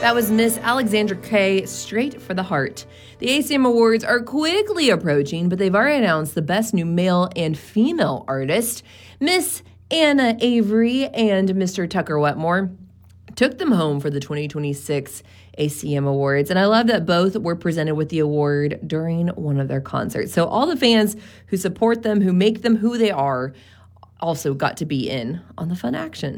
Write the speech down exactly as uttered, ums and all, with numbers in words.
That was Miss Alexandra Kay, Straight for the Heart. The A C M Awards are quickly approaching, but they've already announced the best new male and female artist. Miss Anna Avery and Mister Tucker Wetmore took them home for the twenty twenty-six A C M Awards, and I love that both were presented with the award during one of their concerts. So all the fans who support them, who make them who they are, also got to be in on the fun action.